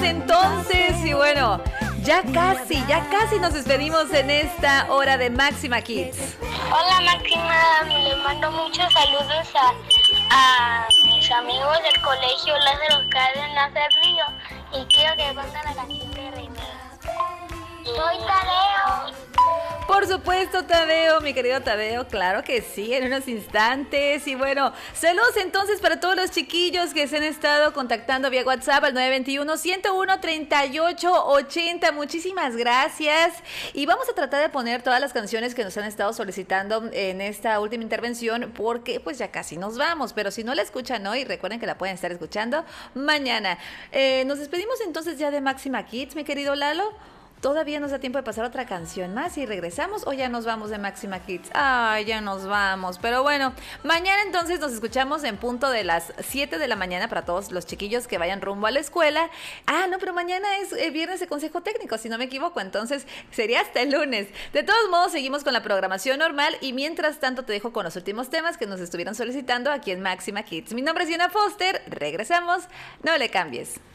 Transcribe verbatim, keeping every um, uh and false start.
entonces y bueno, ya casi, ya casi nos despedimos en esta hora de Máxima Kids. Hola Máxima, le mando muchos saludos a, a mis amigos del colegio Lázaro Cárdenas del Río y quiero que pongan la canción de René. Soy Tadeo. Por supuesto, Tadeo, mi querido Tadeo, claro que sí, en unos instantes. Y bueno, saludos entonces para todos los chiquillos que se han estado contactando vía WhatsApp al nueve dos uno, uno uno, tres ocho ocho cero. Muchísimas gracias. Y vamos a tratar de poner todas las canciones que nos han estado solicitando en esta última intervención, porque pues ya casi nos vamos. Pero si no la escuchan hoy, recuerden que la pueden estar escuchando mañana. Eh, nos despedimos entonces ya de Máxima Kids, mi querido Lalo. Todavía nos da tiempo de pasar otra canción más y regresamos, o ya nos vamos de Máxima Kids. Ay, ya nos vamos. Pero bueno, mañana entonces nos escuchamos en punto de las siete de la mañana para todos los chiquillos que vayan rumbo a la escuela. Ah, no, pero mañana es eh, viernes de consejo técnico, si no me equivoco. Entonces sería hasta el lunes. De todos modos, seguimos con la programación normal y mientras tanto te dejo con los últimos temas que nos estuvieron solicitando aquí en Máxima Kids. Mi nombre es Diana Foster. Regresamos. No le cambies.